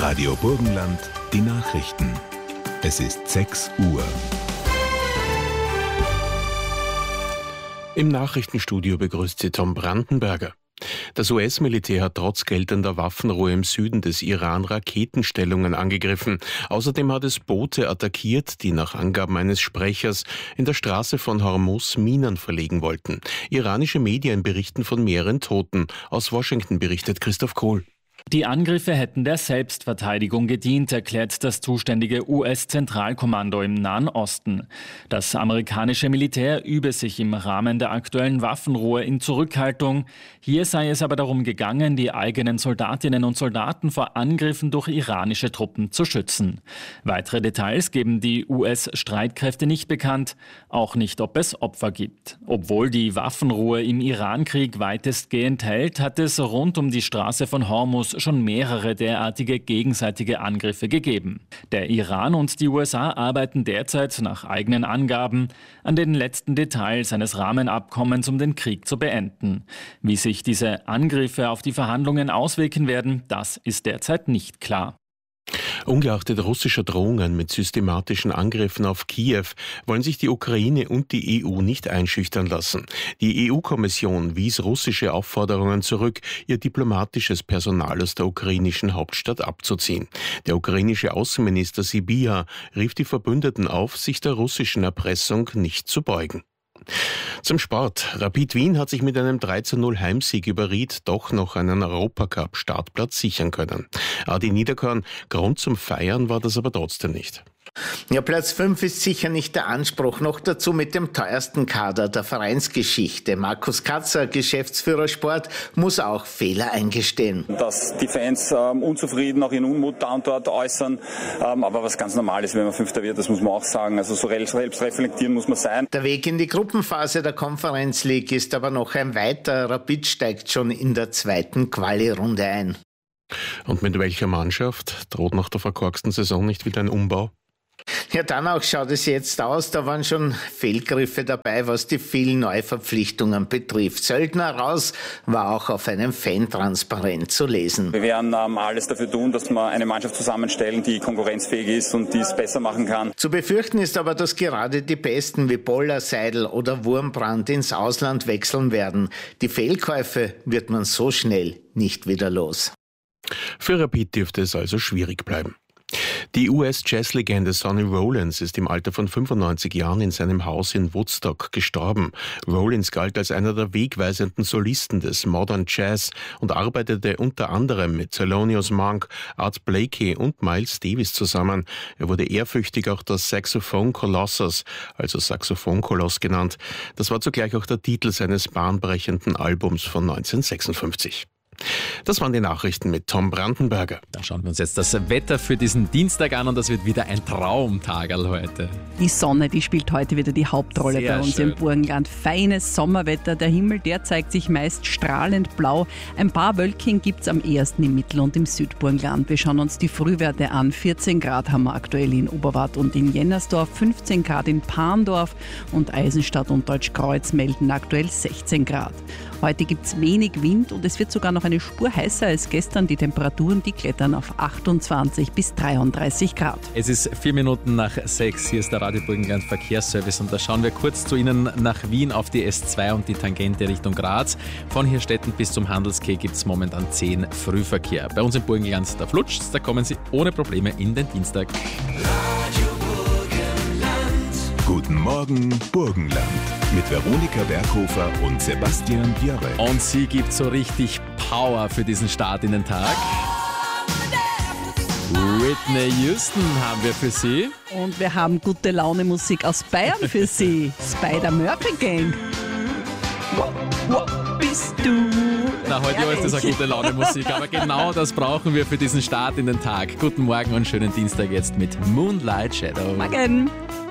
Radio Burgenland, die Nachrichten. Es ist 6 Uhr. Im Nachrichtenstudio begrüßt Sie Tom Brandenberger. Das US-Militär hat trotz geltender Waffenruhe im Süden des Iran Raketenstellungen angegriffen. Außerdem hat es Boote attackiert, die nach Angaben eines Sprechers in der Straße von Hormuz Minen verlegen wollten. Iranische Medien berichten von mehreren Toten. Aus Washington berichtet Christoph Kohl. Die Angriffe hätten der Selbstverteidigung gedient, erklärt das zuständige US-Zentralkommando im Nahen Osten. Das amerikanische Militär übe sich im Rahmen der aktuellen Waffenruhe in Zurückhaltung. Hier sei es aber darum gegangen, die eigenen Soldatinnen und Soldaten vor Angriffen durch iranische Truppen zu schützen. Weitere Details geben die US-Streitkräfte nicht bekannt, auch nicht, ob es Opfer gibt. Obwohl die Waffenruhe im Irankrieg weitestgehend hält, hat es rund um die Straße von Hormuz schon mehrere derartige gegenseitige Angriffe gegeben. Der Iran und die USA arbeiten derzeit nach eigenen Angaben an den letzten Details eines Rahmenabkommens, um den Krieg zu beenden. Wie sich diese Angriffe auf die Verhandlungen auswirken werden, das ist derzeit nicht klar. Ungeachtet russischer Drohungen mit systematischen Angriffen auf Kiew wollen sich die Ukraine und die EU nicht einschüchtern lassen. Die EU-Kommission wies russische Aufforderungen zurück, ihr diplomatisches Personal aus der ukrainischen Hauptstadt abzuziehen. Der ukrainische Außenminister Sybiha rief die Verbündeten auf, sich der russischen Erpressung nicht zu beugen. Zum Sport. Rapid Wien hat sich mit einem 3:0 Heimsieg über Ried doch noch einen Europacup-Startplatz sichern können. Adi Niederkorn, Grund zum Feiern war das aber trotzdem nicht. Ja, Platz 5 ist sicher nicht der Anspruch, noch dazu mit dem teuersten Kader der Vereinsgeschichte. Markus Katzer, Geschäftsführer Sport, muss auch Fehler eingestehen. Dass die Fans unzufrieden, auch ihren Unmut da und dort äußern, aber was ganz normal ist, wenn man Fünfter wird, das muss man auch sagen. Also so selbst reflektieren muss man sein. Der Weg in die Gruppenphase der Conference League ist aber noch ein weiter. Rapid steigt schon in der zweiten Quali-Runde ein. Und mit welcher Mannschaft? Droht nach der verkorksten Saison nicht wieder ein Umbau? Ja, danach schaut es jetzt aus. Da waren schon Fehlgriffe dabei, was die vielen Neuverpflichtungen betrifft. Söldner raus war auch auf einem Fan-Transparent zu lesen. Wir werden alles dafür tun, dass wir eine Mannschaft zusammenstellen, die konkurrenzfähig ist und die es besser machen kann. Zu befürchten ist aber, dass gerade die Besten wie Boller, Seidel oder Wurmbrand ins Ausland wechseln werden. Die Fehlkäufe wird man so schnell nicht wieder los. Für Rapid dürfte es also schwierig bleiben. Die US-Jazz-Legende Sonny Rollins ist im Alter von 95 Jahren in seinem Haus in Woodstock gestorben. Rollins galt als einer der wegweisenden Solisten des Modern Jazz und arbeitete unter anderem mit Thelonious Monk, Art Blakey und Miles Davis zusammen. Er wurde ehrfürchtig auch das Saxophone Colossus, also Saxophonkoloss genannt. Das war zugleich auch der Titel seines bahnbrechenden Albums von 1956. Das waren die Nachrichten mit Tom Brandenberger. Da schauen wir uns jetzt das Wetter für diesen Dienstag an und das wird wieder ein Traumtagerl heute. Die Sonne, die spielt heute wieder die Hauptrolle Sehr bei uns schön. im Burgenland. Feines Sommerwetter, der Himmel, der zeigt sich meist strahlend blau. Ein paar Wölkchen gibt es am ehesten im Mittel- und im Südburgenland. Wir schauen uns die Frühwerte an. 14 Grad haben wir aktuell in Oberwart und in Jennersdorf, 15 Grad in Parndorf und Eisenstadt und Deutschkreuz melden aktuell 16 Grad. Heute gibt es wenig Wind und es wird sogar noch eine Spur heißer als gestern. Die Temperaturen, die klettern auf 28 bis 33 Grad. Es ist 4 Minuten nach 6. Hier ist der Radio Burgenland Verkehrsservice und da schauen wir kurz zu Ihnen nach Wien auf die S2 und die Tangente Richtung Graz. Von Hirstetten bis zum Handelskeh gibt es momentan 10 Frühverkehr. Bei uns im Burgenland, da flutscht's, da kommen Sie ohne Probleme in den Dienstag. Guten Morgen, Burgenland. Mit Veronika Berghofer und Sebastian Björre. Und sie gibt so richtig Power für diesen Start in den Tag. Whitney Houston haben wir für Sie. Und wir haben gute Laune Musik aus Bayern für Sie. Spider-Murphy Gang. Wo bist du? Na, heute ist das eine gute Laune Musik, aber genau das brauchen wir für diesen Start in den Tag. Guten Morgen und schönen Dienstag jetzt mit Moonlight Shadow. Morgen.